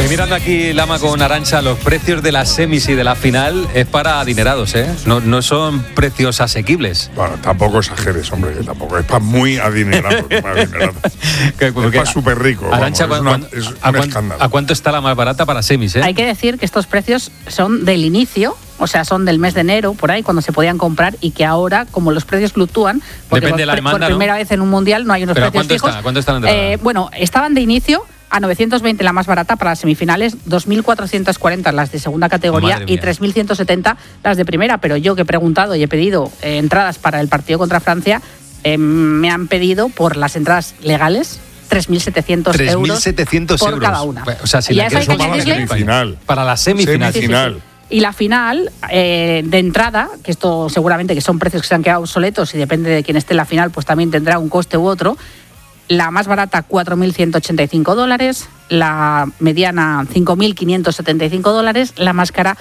mirando aquí, Lama con Arantxa, los precios de las semis y de la final es para adinerados, ¿eh? No son precios asequibles. Bueno, tampoco exageres, hombre, que tampoco es para muy adinerado. Es para súper rico. Arantxa, es un escándalo. ¿A cuánto está la más barata para semis, Hay que decir que estos precios son del inicio, o sea, son del mes de enero, por ahí, cuando se podían comprar, y que ahora, como los precios fluctúan, porque depende de la demanda, por primera vez en un mundial no hay unos ¿Pero precios fijos. ¿Cuánto está la entrada? Bueno, estaban de inicio a 920 la más barata para las semifinales, 2.440 las de segunda categoría y 3.170 las de primera. Pero yo que he preguntado y he pedido entradas para el partido contra Francia, me han pedido por las entradas legales 3.700 euros por cada una. O sea, si y la eso hay que para la semifinal. Para la semifinal. Sí. Y la final, de entrada, que esto seguramente que son precios que se han quedado obsoletos y depende de quién esté en la final, pues también tendrá un coste u otro. La más barata, $4.185, la mediana, $5.575, la más cara,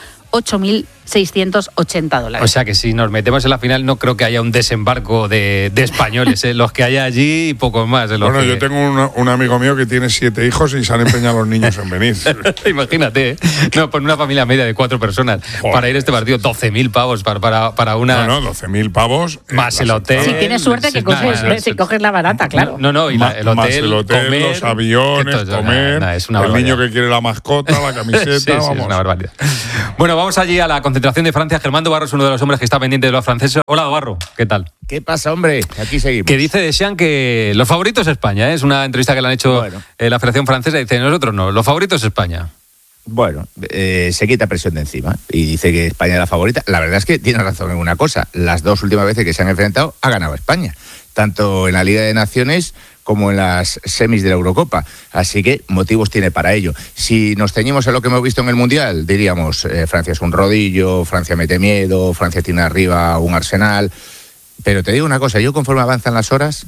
$8.680. O sea que si nos metemos en la final no creo que haya un desembarco de españoles, los que haya allí y pocos más. Bueno, yo tengo un amigo mío que tiene 7 hijos y se han empeñado los niños en venir. Imagínate, no, por una familia media de 4 personas, para ir a este partido, 12.000 pavos para una... No, 12.000 pavos. Más el hotel. Si tienes suerte que coges la barata, claro. No, y el hotel, más el hotel, comer, los aviones, comer, el niño que quiere la mascota, la camiseta, sí, vamos. Es una barbaridad. Bueno, vamos allí a la concentración de Francia. Germán Dobarro es uno de los hombres que está pendiente de los franceses. Hola, Dobarro, ¿qué tal? ¿Qué pasa, hombre? Aquí seguimos. Que dice Deschamps que los favoritos es España, ¿eh? Es una entrevista que le han hecho la Federación Francesa. Dice, nosotros no, los favoritos es España. Bueno, se quita presión de encima y dice que España es la favorita. La verdad es que tiene razón en una cosa. Las 2 últimas veces que se han enfrentado ha ganado España, tanto en la Liga de Naciones como en las semis de la Eurocopa. Así que motivos tiene para ello. Si nos ceñimos a lo que hemos visto en el Mundial, diríamos, Francia es un rodillo, Francia mete miedo, Francia tiene arriba un arsenal. Pero te digo una cosa, yo conforme avanzan las horas,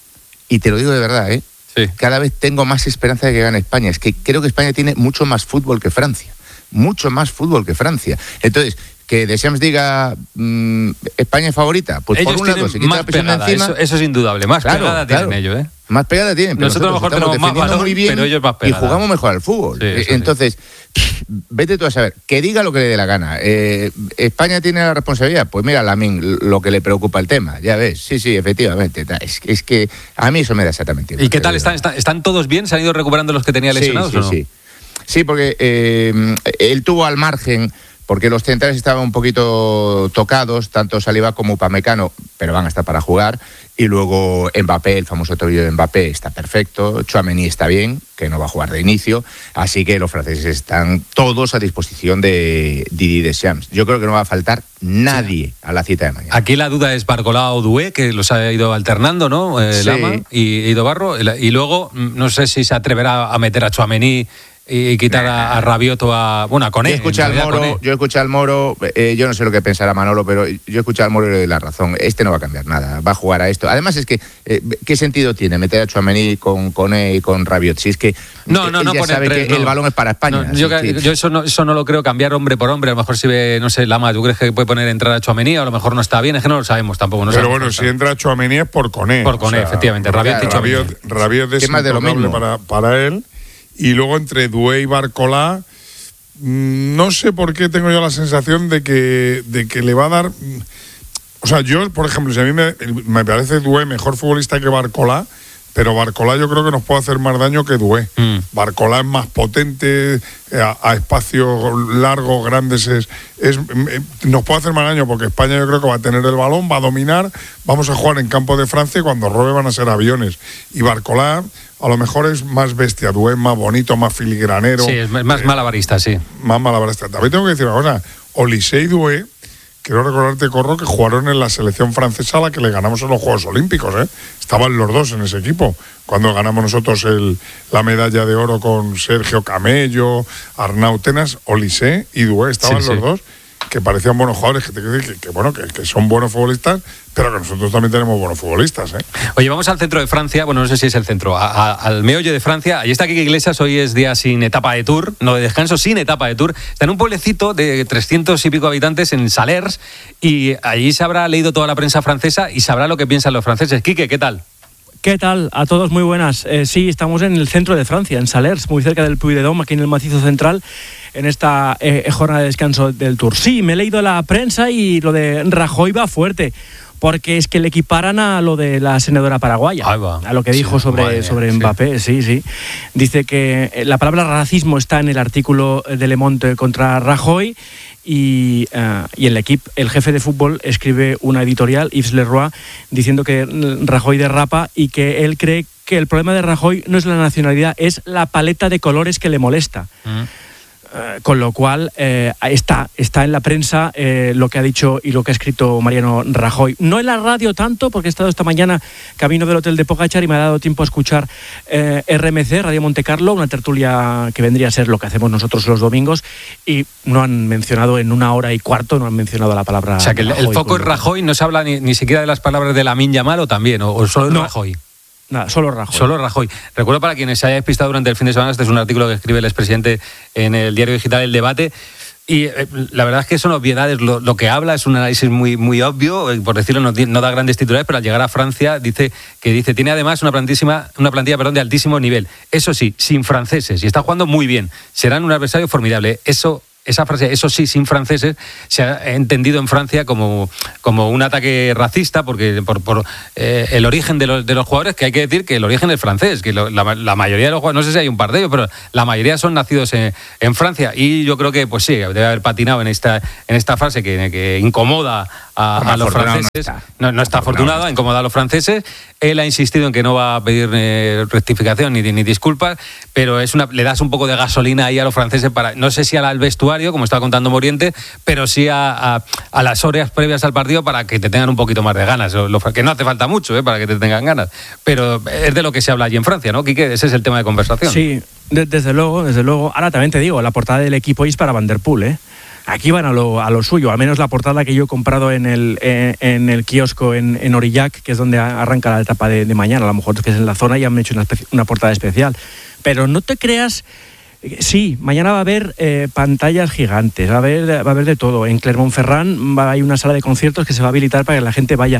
y te lo digo de verdad, sí, cada vez tengo más esperanza de que gane España. Es que creo que España tiene mucho más fútbol que Francia. Mucho más fútbol que Francia. Entonces, que Deschamps diga España es favorita, pues ellos por un lado se quita la presión de encima. Eso es indudable, más pegada tienen ellos, ¿eh? Más pegada tienen, pero nosotros a lo mejor tenemos más balón, muy bien, pero ellos más pegada. Y jugamos mejor al fútbol. Sí, entonces, vete tú a saber, que diga lo que le dé la gana. ¿España tiene la responsabilidad? Pues mira, Lamine, lo que le preocupa el tema, ya ves. Sí, efectivamente. Es que a mí eso me da exactamente igual. ¿Y qué tal? ¿Están todos bien? ¿Se han ido recuperando los que tenía lesionados o no? Sí, porque él tuvo al margen, porque los centrales estaban un poquito tocados, tanto Saliba como Upamecano, pero van a estar para jugar. Y luego Mbappé, el famoso tobillo de Mbappé, está perfecto. Tchouaméni está bien, que no va a jugar de inicio. Así que los franceses están todos a disposición de Didier Deschamps. Yo creo que no va a faltar nadie a la cita de mañana. Aquí la duda es Barcola o Doué, que los ha ido alternando, ¿no? Lama y Dobarro. Y luego, no sé si se atreverá a meter a Tchouaméni y quitar a Rabiot o a Koné. Yo escuché al Moro, yo no sé lo que pensará Manolo, pero yo escuché al Moro y le doy la razón. Este no va a cambiar nada, va a jugar a esto. Además es que, ¿qué sentido tiene meter a Tchouaméni con Koné y con Rabiot? Si es que no ya sabe que el balón es para España. Yo eso no lo creo cambiar hombre por hombre. A lo mejor si ve, no sé, Lama, ¿tú crees que puede poner entrar a Tchouaméni? A lo mejor no está bien, es que no lo sabemos tampoco. Pero bueno, si entra Tchouaméni es por Koné. Por Koné, efectivamente. Rabiot es intocable para él. Y luego entre Doué y Barcola, no sé por qué tengo yo la sensación de que le va a dar... O sea, yo, por ejemplo, si a mí me parece Doué mejor futbolista que Barcola, pero Barcola yo creo que nos puede hacer más daño que Doué. Barcola es más potente, a espacios largos, grandes, nos puede hacer más daño porque España yo creo que va a tener el balón, va a dominar, vamos a jugar en campo de Francia y cuando robe van a ser aviones. Y Barcola a lo mejor es más bestia, Doué es más bonito, más filigranero. Sí, es más malabarista, sí. Más malabarista. También tengo que decir una cosa, Olise y Doué, quiero recordarte, Corro, que jugaron en la selección francesa a la que le ganamos en los Juegos Olímpicos, ¿eh? Estaban los dos en ese equipo. Cuando ganamos nosotros la medalla de oro con Sergio Camello, Arnau Tenas, Olise y Doué, estaban los dos, que parecían buenos jugadores, que son buenos futbolistas, pero que nosotros también tenemos buenos futbolistas, ¿eh? Oye, vamos al centro de Francia, bueno, no sé si es el centro, al meollo de Francia. Allí está Quique Iglesias, hoy es día sin etapa de Tour, no de descanso, sin etapa de Tour. Está en un pueblecito de 300 y pico habitantes en Salers, y allí se habrá leído toda la prensa francesa y sabrá lo que piensan los franceses. Quique, ¿qué tal? ¿Qué tal? A todos muy buenas. Sí, estamos en el centro de Francia, en Salers, muy cerca del Puy-de-Dôme, aquí en el macizo central, en esta jornada de descanso del Tour. Sí, me he leído la prensa y lo de Rajoy va fuerte, porque es que le equiparan a lo de la senadora paraguaya, a lo que dijo sobre Mbappé. Sí. Dice que la palabra racismo está en el artículo de Le Monde contra Rajoy. Y el equipo, el jefe de fútbol, escribe una editorial, Yves Leroy, diciendo que Rajoy derrapa y que él cree que el problema de Rajoy no es la nacionalidad, es la paleta de colores que le molesta. Con lo cual está en la prensa lo que ha dicho y lo que ha escrito Mariano Rajoy. No en la radio tanto, porque he estado esta mañana camino del hotel de Pogačar y me ha dado tiempo a escuchar RMC, Radio Montecarlo, una tertulia que vendría a ser lo que hacemos nosotros los domingos, y no han mencionado en 1 hora y cuarto, no han mencionado la palabra. O sea, que el foco es Rajoy, no se habla ni siquiera de las palabras de Lamine Yamal, o también, o solo no. Rajoy. Nada, solo Rajoy. Recuerdo, para quienes se haya despistado durante el fin de semana, este es un artículo que escribe el expresidente en el diario digital El Debate. Y la verdad es que son obviedades. Lo que habla es un análisis muy, muy obvio, por decirlo, no da grandes titulares, pero al llegar a Francia dice tiene además una plantilla de altísimo nivel. Eso sí, sin franceses, y está jugando muy bien. Serán un adversario formidable. Esa frase, eso sí, sin franceses, se ha entendido en Francia como un ataque racista, porque por el origen de los jugadores, que hay que decir que el origen es francés, que la mayoría de los jugadores, no sé si hay un par de ellos, pero la mayoría son nacidos en Francia. Y yo creo que, pues sí, debe haber patinado en esta frase que incomoda a los franceses. No está afortunado, incomoda a los franceses. Él ha insistido en que no va a pedir rectificación ni disculpas, pero le das un poco de gasolina ahí a los franceses, no sé si al vestuario, como estaba contando Moriente, pero sí a las horas previas al partido, para que te tengan un poquito más de ganas, que no hace falta mucho para que te tengan ganas, pero es de lo que se habla allí en Francia, ¿no, Quique? Ese es el tema de conversación. Sí, desde luego. Ahora también te digo, la portada del equipo es para Van der Poel, Aquí van a lo suyo, al menos la portada que yo he comprado en el kiosco en Aurillac, que es donde arranca la etapa de mañana, a lo mejor es que es en la zona y han hecho una portada especial. Pero no te creas. Sí, mañana va a haber pantallas gigantes, va a haber de todo. En Clermont-Ferrand hay una sala de conciertos que se va a habilitar para que la gente vaya.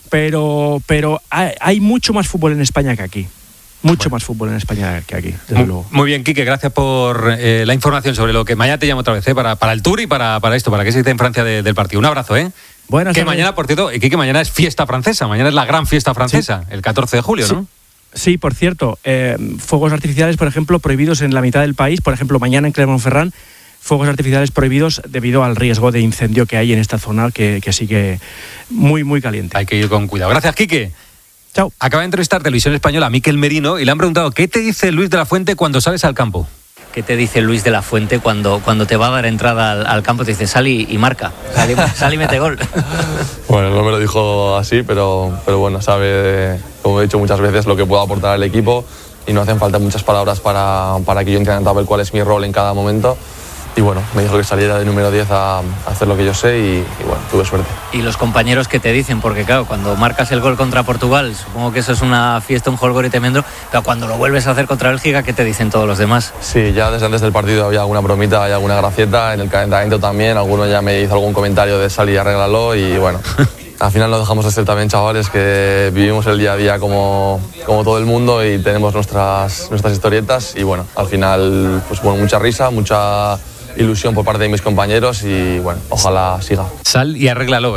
Pero hay mucho más fútbol en España que aquí. Más fútbol en España que aquí, desde luego. Muy bien, Quique, gracias por la información sobre lo que mañana te llamo otra vez, para el Tour y para esto, para que se dice en Francia del partido. Un abrazo, Buenas que tardes. Mañana, por cierto, Quique, mañana es fiesta francesa, mañana es la gran fiesta francesa, sí. El 14 de julio, ¿no? Sí, por cierto, fuegos artificiales, por ejemplo, prohibidos en la mitad del país. Por ejemplo, mañana en Clermont-Ferrand, fuegos artificiales prohibidos debido al riesgo de incendio que hay en esta zona, que sigue muy, muy caliente. Hay que ir con cuidado. Gracias, Quique. Chao. Acaba de entrevistar Televisión Española a Miquel Merino y le han preguntado: ¿qué te dice Luis de la Fuente cuando sales al campo? ¿Qué te dice Luis de la Fuente cuando te va a dar entrada al campo? Te dice: sal y marca, sal y mete gol. Bueno, no me lo dijo así, pero bueno, sabe, como he dicho muchas veces, lo que puedo aportar al equipo, y no hacen falta muchas palabras para que yo entienda saber cuál es mi rol en cada momento. Y bueno, me dijo que saliera de número 10 a hacer lo que yo sé y bueno, tuve suerte. ¿Y los compañeros qué te dicen? Porque claro, cuando marcas el gol contra Portugal, supongo que eso es una fiesta, un jolgorio tremendo, pero cuando lo vuelves a hacer contra Bélgica, ¿qué te dicen todos los demás? Sí, ya desde antes del partido había alguna bromita, hay alguna gracieta, en el calentamiento también, alguno ya me hizo algún comentario de sal y arréglalo, y bueno, al final no dejamos de ser también chavales que vivimos el día a día como todo el mundo y tenemos nuestras historietas, y bueno, al final, pues bueno, mucha risa, mucha ilusión por parte de mis compañeros y bueno, ojalá siga. Sal y arréglalo,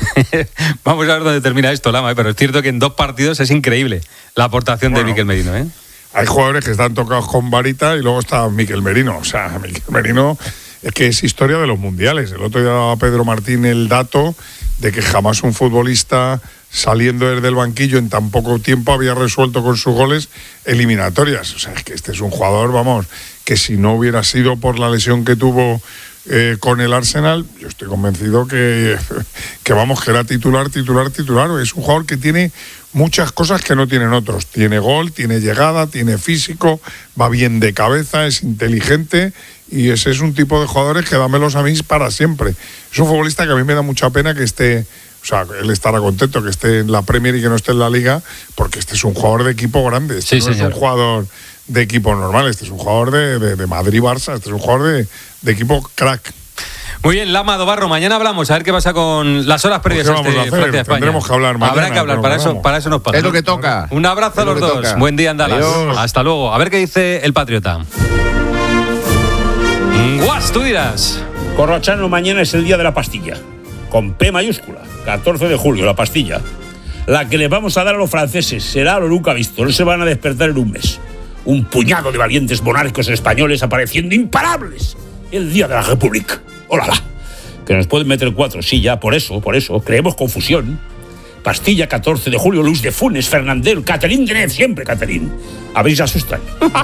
Vamos a ver dónde termina esto, Lama, pero es cierto que en 2 partidos es increíble la aportación de Miquel Merino, Hay jugadores que están tocados con varita y luego está Miquel Merino. O sea, Miquel Merino es que es historia de los mundiales. El otro día daba Pedro Martín el dato de que jamás un futbolista saliendo desde el banquillo en tan poco tiempo había resuelto con sus goles eliminatorias. O sea, es que este es un jugador, vamos, que si no hubiera sido por la lesión que tuvo con el Arsenal, yo estoy convencido que vamos, que era titular. Es un jugador que tiene muchas cosas que no tienen otros. Tiene gol, tiene llegada, tiene físico, va bien de cabeza, es inteligente, y ese es un tipo de jugadores que dámelos a mí para siempre. Es un futbolista que a mí me da mucha pena que esté, o sea, él estará contento que esté en la Premier y que no esté en la Liga, porque este es un jugador de equipo grande. Este no es un jugador de equipo normal, este es un jugador de Madrid-Barça, este es un jugador de equipo crack. Muy bien, Lama Dobarro, mañana hablamos, a ver qué pasa con las horas previas a Francia-España. Tendremos que hablar mañana. Habrá que hablar, para eso nos pasa. Es lo que toca. Un abrazo a los dos. Toca. Buen día, Andalas. Adiós. Hasta luego. A ver qué dice el Patriota. Guas, tú dirás. Corrochano, mañana es el día de la pastilla. Con P mayúscula. 14 de julio, la pastilla. La que les vamos a dar a los franceses será lo nunca visto. No se van a despertar en un mes. Un puñado de valientes monarcos españoles apareciendo imparables el día de la República. ¡Ólala! Que nos pueden meter 4, sí, ya, por eso, creemos confusión. Pastilla 14 de julio, Luz de Funes, Fernandel, Catherine Deneuve, siempre Catherine. A ver si asustan.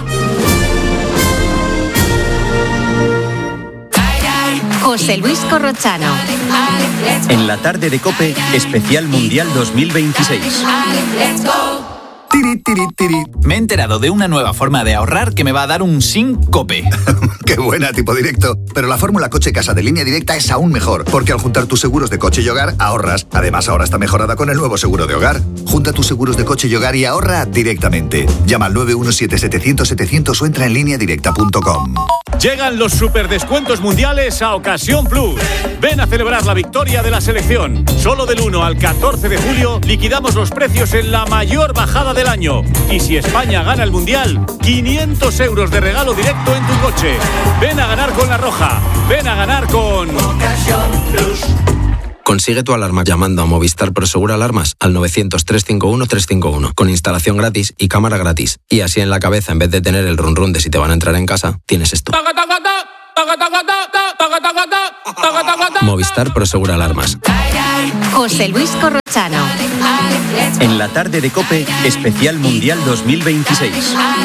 José Luis Corrochano. En la tarde de COPE, especial Mundial 2026. Tiri, tiri, tiri. Me he enterado de una nueva forma de ahorrar que me va a dar un síncope. ¡Qué buena, tipo directo! Pero la fórmula Coche Casa de Línea Directa es aún mejor, porque al juntar tus seguros de coche y hogar, ahorras. Además, ahora está mejorada con el nuevo seguro de hogar. Junta tus seguros de coche y hogar y ahorra directamente. Llama al 917-700-700 o entra en lineadirecta.com. Llegan los superdescuentos mundiales a Ocasión Plus. Ven a celebrar la victoria de la selección. Solo del 1 al 14 de julio liquidamos los precios en la mayor bajada del año. Y si España gana el Mundial, 500 euros de regalo directo en tu coche. Ven a ganar con La Roja. Ven a ganar con Ocasión Plus. Consigue tu alarma llamando a Movistar Prosegur Alarmas al 900-351-351 con instalación gratis y cámara gratis. Y así en la cabeza, en vez de tener el run run de si te van a entrar en casa, tienes esto. Movistar Prosegur Alarmas. José Luis Corrochano. En la tarde de COPE, especial Mundial 2026.